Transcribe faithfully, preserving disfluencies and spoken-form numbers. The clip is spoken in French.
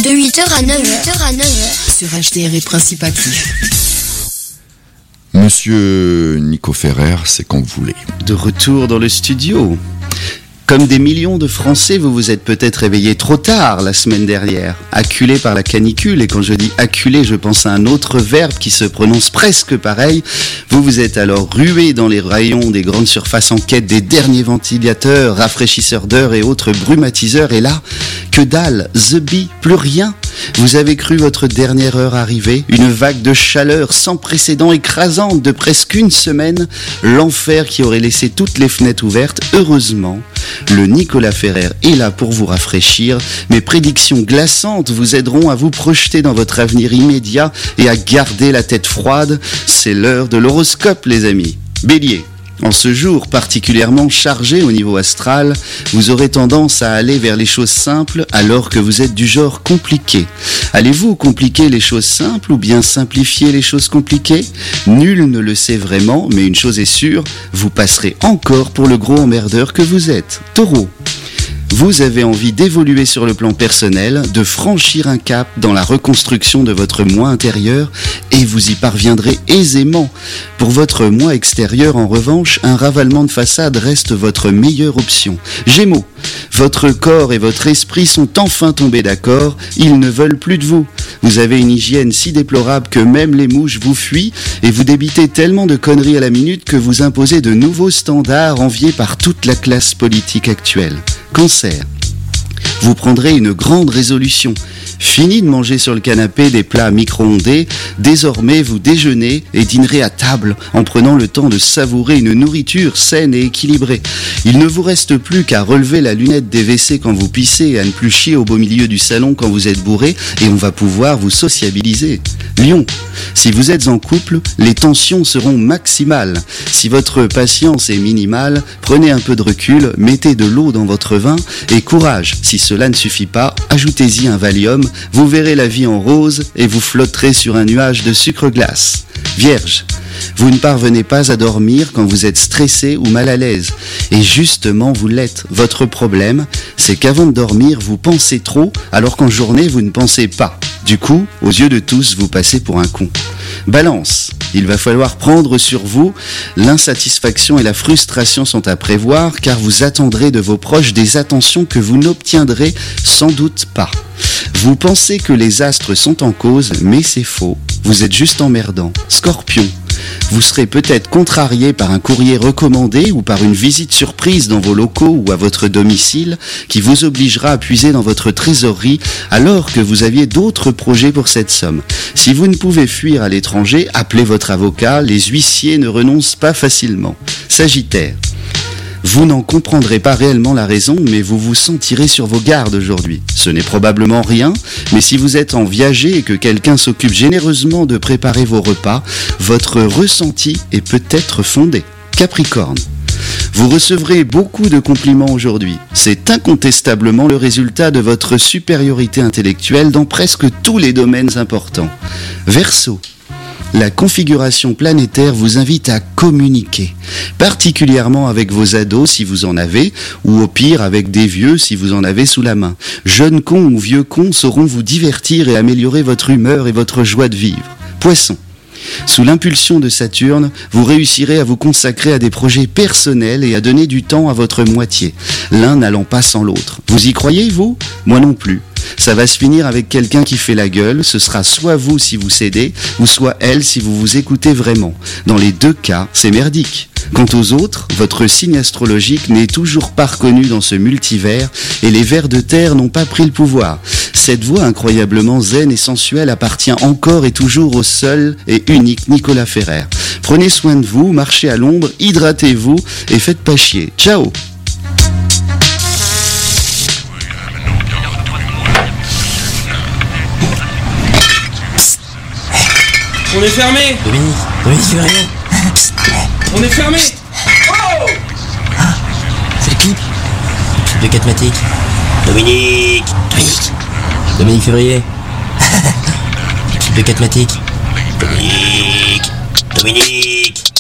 De huit heures à neuf heures. Sur H D R et Principe Actif. Monsieur Nico Ferrer, c'est quand vous voulez. De retour dans le studio. Comme des millions de Français, vous vous êtes peut-être réveillés trop tard la semaine dernière, acculés par la canicule. Et quand je dis acculé, je pense à un autre verbe qui se prononce presque pareil. Vous vous êtes alors rués dans les rayons des grandes surfaces en quête des derniers ventilateurs, rafraîchisseurs d'air et autres brumatiseurs. Et là, que dalle, the bee, plus rien. Vous avez cru votre dernière heure arriver, une vague de chaleur sans précédent écrasante de presque une semaine, l'enfer qui aurait laissé toutes les fenêtres ouvertes. Heureusement, le Nicolas Ferrer est là pour vous rafraîchir. Mes prédictions glaçantes vous aideront à vous projeter dans votre avenir immédiat et à garder la tête froide. C'est l'heure de l'horoscope, les amis. Bélier. En ce jour particulièrement chargé au niveau astral, vous aurez tendance à aller vers les choses simples alors que vous êtes du genre compliqué. Allez-vous compliquer les choses simples ou bien simplifier les choses compliquées ? Nul ne le sait vraiment, mais une chose est sûre, vous passerez encore pour le gros emmerdeur que vous êtes. Taureau. Vous avez envie d'évoluer sur le plan personnel, de franchir un cap dans la reconstruction de votre moi intérieur et vous y parviendrez aisément. Pour votre moi extérieur, en revanche, un ravalement de façade reste votre meilleure option. Gémeaux, votre corps et votre esprit sont enfin tombés d'accord, ils ne veulent plus de vous. Vous avez une hygiène si déplorable que même les mouches vous fuient et vous débitez tellement de conneries à la minute que vous imposez de nouveaux standards enviés par toute la classe politique actuelle. Cancer. Vous prendrez une grande résolution. Fini de manger sur le canapé des plats micro-ondés. Désormais, vous déjeunez et dînerez à table en prenant le temps de savourer une nourriture saine et équilibrée. Il ne vous reste plus qu'à relever la lunette des W C quand vous pissez et à ne plus chier au beau milieu du salon quand vous êtes bourré et on va pouvoir vous sociabiliser. Lion. Si vous êtes en couple, les tensions seront maximales. Si votre patience est minimale, prenez un peu de recul, mettez de l'eau dans votre vin et courage. Si cela ne suffit pas, ajoutez-y un Valium, vous verrez la vie en rose et vous flotterez sur un nuage de sucre glace. Vierge. Vous ne parvenez pas à dormir quand vous êtes stressé ou mal à l'aise. Et justement, vous l'êtes. Votre problème, c'est qu'avant de dormir, vous pensez trop, alors qu'en journée, vous ne pensez pas. Du coup, aux yeux de tous, vous passez pour un con. Balance. Il va falloir prendre sur vous. L'insatisfaction et la frustration sont à prévoir, car vous attendrez de vos proches des attentions que vous n'obtiendrez sans doute pas. Vous pensez que les astres sont en cause, mais c'est faux. Vous êtes juste emmerdant. Scorpion. Vous serez peut-être contrarié par un courrier recommandé ou par une visite surprise dans vos locaux ou à votre domicile qui vous obligera à puiser dans votre trésorerie alors que vous aviez d'autres projets pour cette somme. Si vous ne pouvez fuir à l'étranger, appelez votre avocat, les huissiers ne renoncent pas facilement. Sagittaire. Vous n'en comprendrez pas réellement la raison, mais vous vous sentirez sur vos gardes aujourd'hui. Ce n'est probablement rien, mais si vous êtes en viager et que quelqu'un s'occupe généreusement de préparer vos repas, votre ressenti est peut-être fondé. Capricorne. Vous recevrez beaucoup de compliments aujourd'hui. C'est incontestablement le résultat de votre supériorité intellectuelle dans presque tous les domaines importants. Verseau. La configuration planétaire vous invite à communiquer, particulièrement avec vos ados si vous en avez, ou au pire avec des vieux si vous en avez sous la main. Jeunes cons ou vieux cons sauront vous divertir et améliorer votre humeur et votre joie de vivre. Poisson. Sous l'impulsion de Saturne, vous réussirez à vous consacrer à des projets personnels et à donner du temps à votre moitié, l'un n'allant pas sans l'autre. Vous y croyez, vous ? Moi non plus. Ça va se finir avec quelqu'un qui fait la gueule, ce sera soit vous si vous cédez, ou soit elle si vous vous écoutez vraiment. Dans les deux cas, c'est merdique. Quant aux autres, votre signe astrologique n'est toujours pas reconnu dans ce multivers et les vers de terre n'ont pas pris le pouvoir. Cette voix incroyablement zen et sensuelle appartient encore et toujours au seul et unique Nicolas Ferrer. Prenez soin de vous, marchez à l'ombre, hydratez-vous et faites pas chier. Ciao! On est fermé. Dominique, Dominique, tu veux rien? On est fermé. Oh ah, c'est le clip. Le clip de Catmatic. Dominique Dominique Dominique Février. Le clip de Catmatic. Dominique Dominique